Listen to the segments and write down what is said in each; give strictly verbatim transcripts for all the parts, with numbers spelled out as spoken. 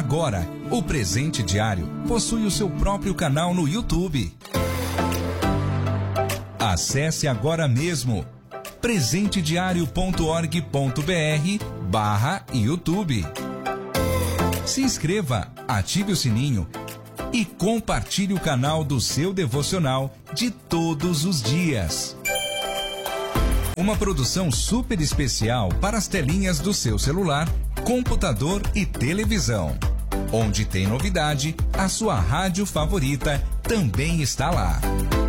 Agora, o Presente Diário possui o seu próprio canal no YouTube. Acesse agora mesmo presentediario ponto org ponto br barra YouTube. Se inscreva, ative o sininho e compartilhe o canal do seu devocional de todos os dias. Uma produção super especial para as telinhas do seu celular, computador e televisão. Onde tem novidade, a sua rádio favorita também está lá.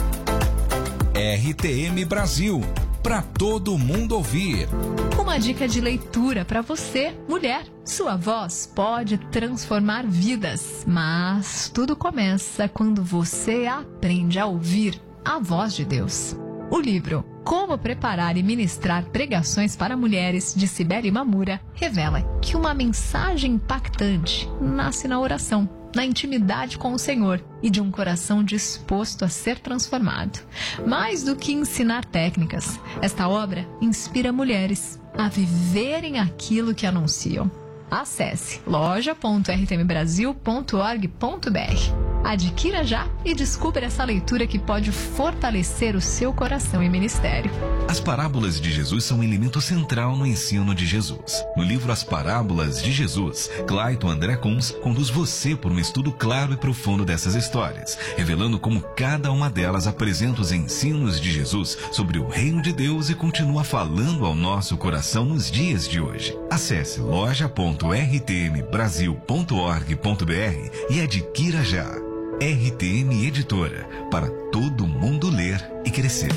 R T M Brasil, para todo mundo ouvir. Uma dica de leitura para você, mulher. Sua voz pode transformar vidas, mas tudo começa quando você aprende a ouvir a voz de Deus. O livro Como Preparar e Ministrar Pregações para Mulheres, de Cibele Mamura, revela que uma mensagem impactante nasce na oração, na intimidade com o Senhor e de um coração disposto a ser transformado. Mais do que ensinar técnicas, esta obra inspira mulheres a viverem aquilo que anunciam. Acesse loja ponto r t m brasil ponto org ponto br. Adquira já e descubra essa leitura que pode fortalecer o seu coração e ministério. As parábolas de Jesus são um elemento central no ensino de Jesus. No livro As Parábolas de Jesus, Clayton André Kunz conduz você por um estudo claro e profundo dessas histórias, revelando como cada uma delas apresenta os ensinos de Jesus sobre o reino de Deus e continua falando ao nosso coração nos dias de hoje. Acesse loja ponto r t m brasil ponto org ponto br e adquira já. R T M Editora, para todo mundo ler e crescer.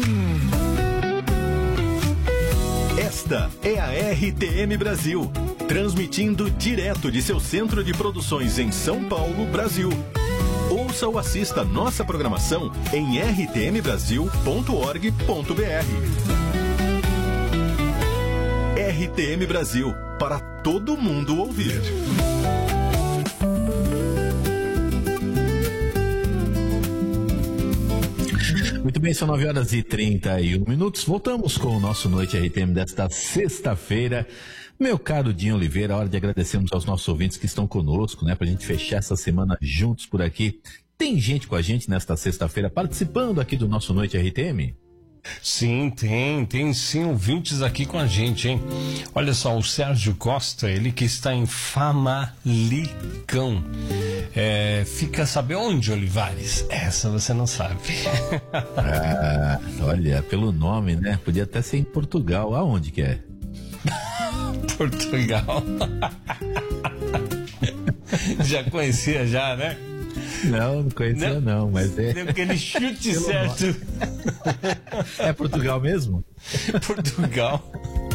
Esta é a R T M Brasil, transmitindo direto de seu centro de produções em São Paulo, Brasil. Ouça ou assista nossa programação em r t m brasil ponto org ponto br. R T M Brasil, para todo mundo ouvir. Muito bem, são nove horas e trinta e um minutos. Voltamos com o nosso Noite R T M desta sexta-feira. Meu caro Dinho Oliveira, hora de agradecermos aos nossos ouvintes que estão conosco, né, pra gente fechar essa semana juntos por aqui. Tem gente com a gente nesta sexta-feira participando aqui do nosso Noite R T M? Sim, tem, tem sim ouvintes aqui com a gente, hein? Olha só, o Sérgio Costa, ele que está em Famalicão. É, fica, sabe onde, Olivares? Essa você não sabe. Ah, olha, pelo nome, né? Podia até ser em Portugal. Aonde que é? Portugal. Já conhecia já, né? Não, não conhecia não, não, mas é... Deu aquele chute certo. É Portugal mesmo? Portugal.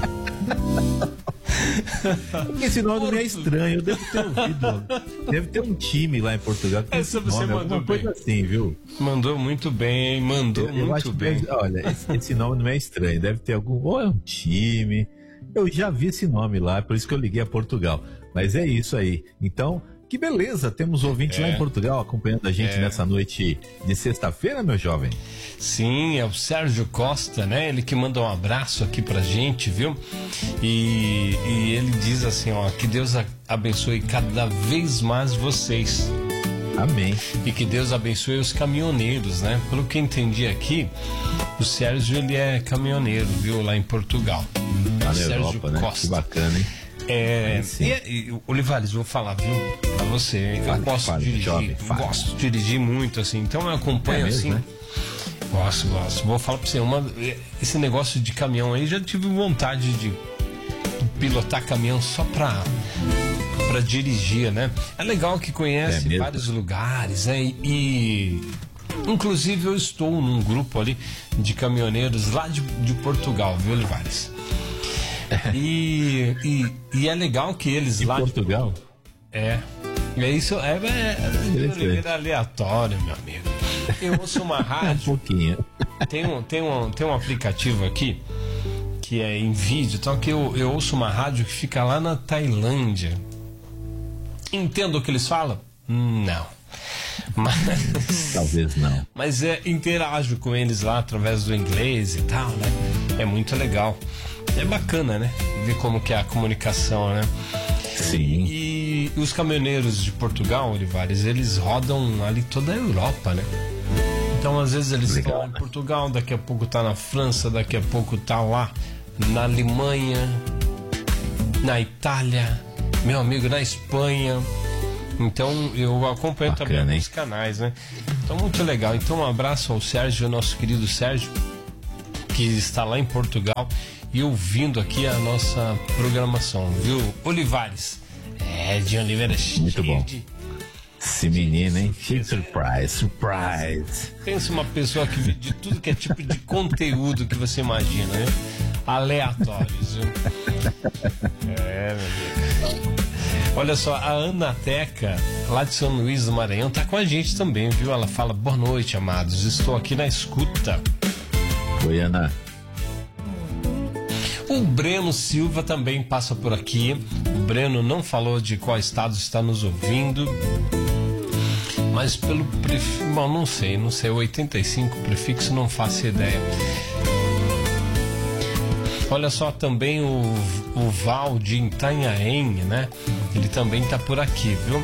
Esse nome não é estranho, eu devo ter ouvido. Deve ter um time lá em Portugal que tem essa esse você nome, mandou alguma bem. coisa assim, viu? Mandou muito bem, hein? Mandou Eu, eu muito acho que bem. deve- olha, esse, esse nome não é estranho, deve ter algum, ou é um time. Eu já vi esse nome lá, por isso que eu liguei a Portugal. Mas é isso aí. Então, que beleza, temos ouvintes É. lá em Portugal acompanhando a gente É. nessa noite de sexta-feira, meu jovem. Sim, é o Sérgio Costa, né? Ele que manda um abraço aqui pra gente, viu? E, e ele diz assim, ó, que Deus a- abençoe cada vez mais vocês. Amém. E que Deus abençoe os caminhoneiros, né? Pelo que eu entendi aqui, o Sérgio, ele é caminhoneiro, viu? Lá em Portugal. Lá na Sérgio Europa, né? Costa. Que bacana, hein? É, Aí sim. e, e, Olivares, vou falar, viu, pra você, Fale, eu gosto fale, de dirigir, jovem, fale. gosto de dirigir muito, assim, então eu acompanho, É mesmo, assim, né? gosto, gosto, vou falar pra você, uma, esse negócio de caminhão aí, já tive vontade de pilotar caminhão só pra, pra dirigir, né, é legal que É conhece mesmo? vários lugares, né, e... Inclusive eu estou num grupo ali de caminhoneiros lá de, de Portugal, viu, Olivares? E, e, e é legal que eles De lá Portugal? De, é. É isso, é, é, é aleatório, meu amigo. Eu ouço uma Um rádio, pouquinho. tem um, tem, um, tem um aplicativo aqui que é em vídeo, então que eu, eu ouço uma rádio que fica lá na Tailândia. Entendo o que eles falam? Não. Mas, Talvez não. mas é, interajo com eles lá através do inglês e tal, né? É muito legal. É bacana, né? Ver como que é a comunicação, né? Sim. E, e os caminhoneiros de Portugal, Olivares, eles rodam ali toda a Europa, né? Então, às vezes, eles Legal, estão em Portugal, daqui a pouco tá na França, daqui a pouco tá lá na Alemanha, na Itália, meu amigo, na Espanha. Então, eu acompanho Bacana, também hein? alguns canais, né? Então, muito legal. Então, um abraço ao Sérgio, nosso querido Sérgio, que está lá em Portugal e ouvindo aqui a nossa programação, viu? Olivares. É, de Oliveira. Muito bom. De... Esse menino, hein? Cheio de surprise, surprise. Pensa uma pessoa que vê de tudo que é tipo de conteúdo que você imagina, né? Aleatórios, viu? É, meu Deus. Olha só, a Ana Teca, lá de São Luís do Maranhão, tá com a gente também, viu? Ela fala, boa noite, amados, estou aqui na escuta. Oi, Ana. O Breno Silva também passa por aqui. O Breno não falou de qual estado está nos ouvindo, mas pelo prefixo, bom, não sei, não sei, oitenta e cinco prefixo, não faço ideia. Olha só, também o, o Val de Itanhaém, né? Ele também tá por aqui, viu?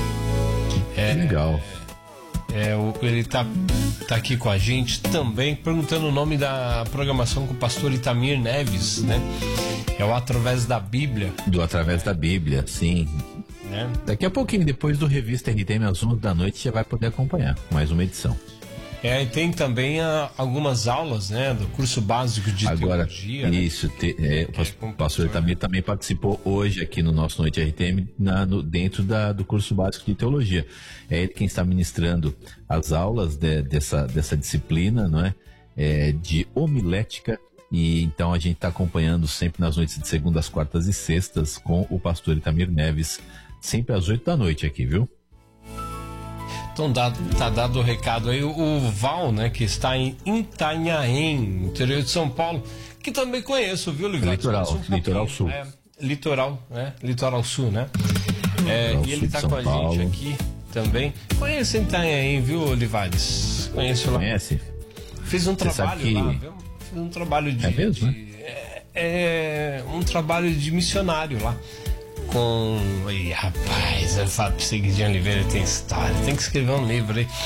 É, Legal. É, o, ele tá, tá aqui com a gente também, perguntando o nome da programação com o pastor Itamir Neves, né? É o Através da Bíblia. Do Através da Bíblia, sim. Né? Daqui a pouquinho, depois do Revista R T M às onze da noite, você vai poder acompanhar mais uma edição. É, e tem também a, algumas aulas, né, do curso básico de Agora, teologia. isso, te, é, é, o pastor Itamir também participou hoje aqui no nosso Noite R T M, na, no, dentro da, do curso básico de teologia. É ele quem está ministrando as aulas de, dessa, dessa disciplina, não é? É, de homilética, e então a gente está acompanhando sempre nas noites de segundas, quartas e sextas com o pastor Itamir Neves, sempre às oito da noite aqui, viu? Então dado, tá dado o recado aí, o, o Val, né, que está em Itanhaém, interior de São Paulo, que também conheço, viu, Oliveira? Litoral, um litoral sul. É, litoral, né? Litoral sul, né? É, Litoral e ele sul tá de São com a Paulo. gente aqui também. Conheço Itanhaém, viu, Olivares? Conheço lá. Conhece? Fiz um Você sabe trabalho que- lá, viu? Fiz um trabalho de... É mesmo, de- é, é um trabalho de missionário lá. Com... Ih, rapaz, eu falo pra você que de Oliveira tem história, tem que escrever um livro aí.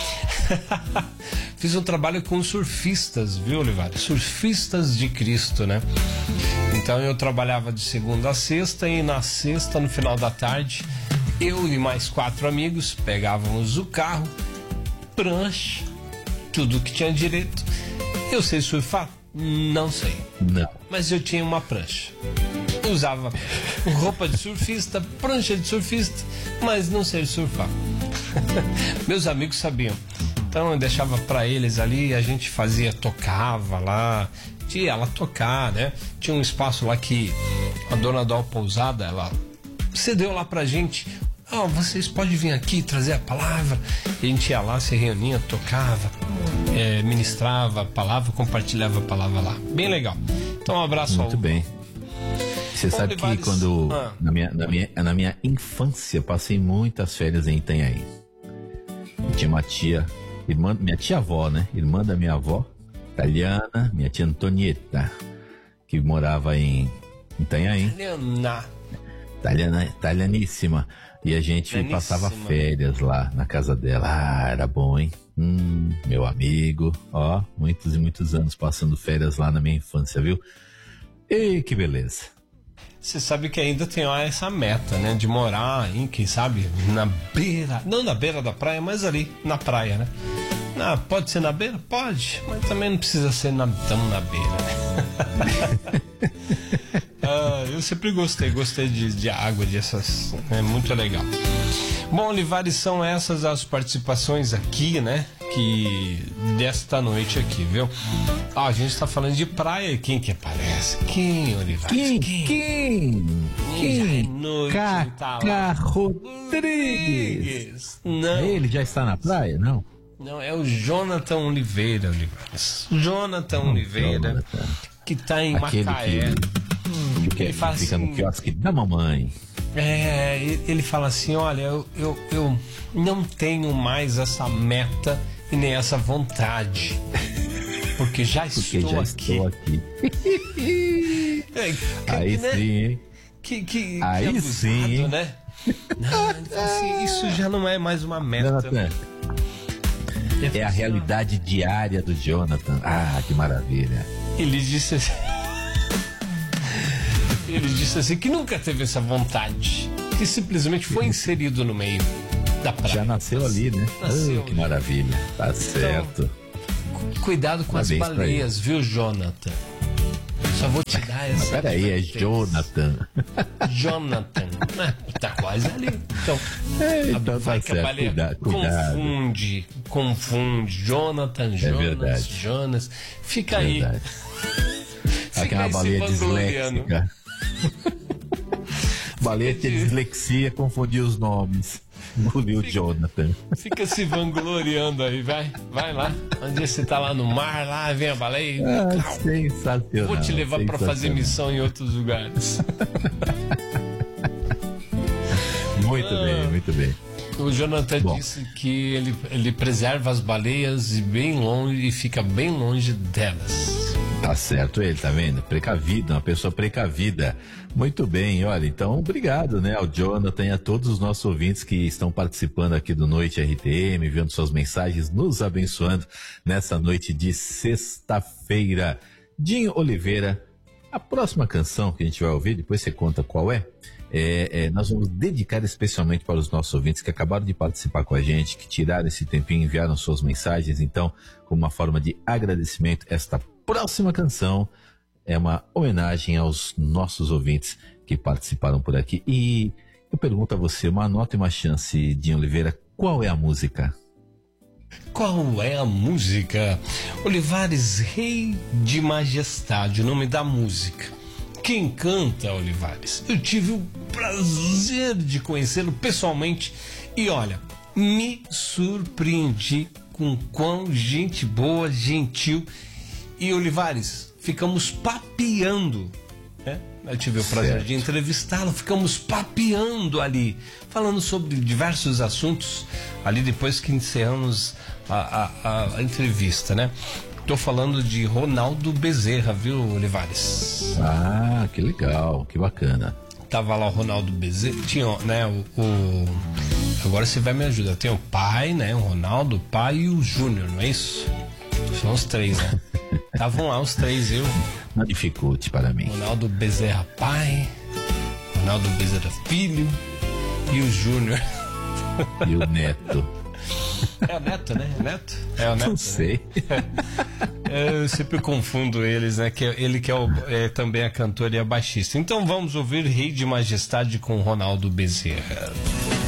Fiz um trabalho com surfistas, viu, Oliveira? Surfistas de Cristo, né? Então eu trabalhava de segunda a sexta, e na sexta, no final da tarde, eu e mais quatro amigos pegávamos o carro, prancha, tudo que tinha direito. Eu sei surfar? Não sei. Não. Mas eu tinha uma prancha. Usava roupa de surfista, prancha de surfista, mas não sei surfar. Meus amigos sabiam. Então eu deixava pra eles ali, a gente fazia, tocava lá, tinha ela tocar, né? Tinha um espaço lá que a dona da pousada, ela cedeu lá pra gente. Ah, vocês podem vir aqui trazer a palavra. E a gente ia lá, se reunia, tocava, é, ministrava a palavra, compartilhava a palavra lá. Bem legal. Então um abraço Muito ao... bem. Você sabe que Olivares, quando, ah. na, minha, na, minha, na minha infância, passei muitas férias em Itanhaém. Tinha uma tia, irmã, minha tia-avó, né? Irmã da minha avó, italiana, minha tia Antonieta, que morava em Itanhaém. Helena. Italiana, italianíssima. E a gente Italianíssima. passava férias lá na casa dela. Ah, era bom, hein? Hum, meu amigo. Ó, muitos e muitos anos passando férias lá na minha infância, viu? E que beleza. Você sabe que ainda tem ó, essa meta, né? De morar em, quem sabe, na beira, não na beira da praia, mas ali na praia, né? Ah, pode ser na beira? Pode, mas também não precisa ser na, tão na beira, né? ah, eu sempre gostei, gostei de, de água, dessas, é muito legal. Bom, Olivares, são essas as participações aqui, né? Que desta noite aqui, viu? Ah, a gente tá falando de praia. Quem que aparece? Quem, Olivares? Quem? Quem? Quem? Quem? Noite, tá Cacá lá. Rodrigues. Não, Ele já está na praia, não? não, é o Jonathan Oliveira, Olivares. Jonathan Hum, Oliveira, Jonathan. que tá em Aquele Macaé. que, que Ele fala fica assim- no quiosque da mamãe. É, ele fala assim, olha, eu, eu, eu não tenho mais essa meta e nem essa vontade, porque já Porque estou já aqui. estou aqui. É, que, Aí né? sim, hein? Que, que, Aí que abusado, sim, hein? né? Não, ele fala assim, isso já não é mais uma meta. Jonathan, é a realidade diária do Jonathan. Ah, que maravilha. Ele disse assim, ele disse assim que nunca teve essa vontade, que simplesmente foi inserido no meio da praia. Já nasceu ali, né? Nasceu Oh, que ali. maravilha. Tá certo. Cu- Cuidado com Parabéns as pra baleias, viu, Jonathan? Só vou te dar essa. Mas peraí, é advertência. Jonathan. Jonathan. É, tá quase ali. Então, É, então vai tá que a certo. baleia Cuidado, cuidado. confunde, confunde. Jonathan, Jonas, verdade. Jonas. Fica aí. Verdade. Fica Aquela aí se baleia vangloriando. disléxica. Baleia que tinha dislexia, confundiu os nomes. Engoliu o Jonathan. Fica se vangloriando aí, vai. Vai lá. Um dia você tá lá no mar, lá vem a baleia. Ah, sensacional. Vou te levar pra fazer sensacional. missão em outros lugares. Muito bem, muito bem. O Jonathan Bom. disse que ele, ele preserva as baleias e bem longe e fica bem longe delas. Tá certo ele, tá vendo? Precavido, uma pessoa precavida. Muito bem, olha, então obrigado, né, ao Jonathan e a todos os nossos ouvintes que estão participando aqui do Noite R T M, enviando suas mensagens, nos abençoando nessa noite de sexta-feira. Dinho Oliveira, a próxima canção que a gente vai ouvir, depois você conta qual é, é, é, nós vamos dedicar especialmente para os nossos ouvintes que acabaram de participar com a gente, que tiraram esse tempinho e enviaram suas mensagens. Então, como uma forma de agradecimento, esta próxima canção é uma homenagem aos nossos ouvintes que participaram por aqui. E eu pergunto a você, uma nota e uma chance, Dinho Oliveira, qual é a música? Qual é a música? Olivares, Rei de Majestade, o nome da música. Quem canta, Olivares? Eu tive o prazer de conhecê-lo pessoalmente e olha, me surpreendi com quão gente boa, gentil. E Olivares, ficamos papeando, né? Eu tive o prazer Certo. de entrevistá-lo, ficamos papeando ali, falando sobre diversos assuntos, ali depois que encerramos a, a, a entrevista, né? Tô falando de Ronaldo Bezerra, viu, Olivares? Ah, que legal, que bacana. Tava lá o Ronaldo Bezerra, tinha, né, o, o... Agora você vai me ajudar, tem o pai, né, o Ronaldo, o pai e o Júnior, não é isso? São os três, né? Estavam lá os três, eu, Não dificulte para mim. Ronaldo Bezerra pai, Ronaldo Bezerra filho e o Júnior. E o Neto? É o Neto, né? É o Neto? É o Neto, Não né? sei. Eu sempre confundo eles, né? Que ele que é, o, é também a cantora e a baixista. Então vamos ouvir Rei de Majestade com Ronaldo Bezerra.